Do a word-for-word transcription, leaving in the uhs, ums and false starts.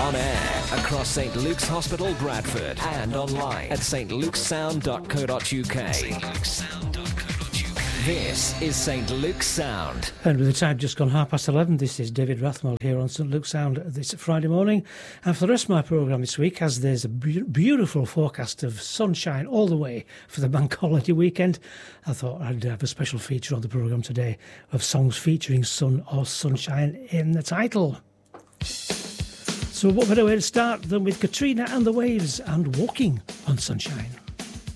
On air across St Luke's Hospital, Bradford, and online at s t luke's sound dot co dot u k. This is St Luke's Sound. And with the time just gone half past eleven, this is David Rathmell here on St Luke's Sound this Friday morning. And for the rest of my programme this week, as there's a be- beautiful forecast of sunshine all the way for the bank holiday weekend, I thought I'd have a special feature on the programme today of songs featuring sun or sunshine in the title. So what better way to start than with Katrina and the Waves and Walking on Sunshine.